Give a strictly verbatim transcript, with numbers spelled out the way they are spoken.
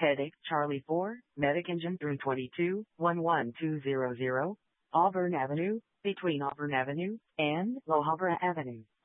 Headache Charlie four, Medic Engine three twenty-two, one one two zero zero, Auburn Avenue, between Auburn Avenue and Lohabra Avenue.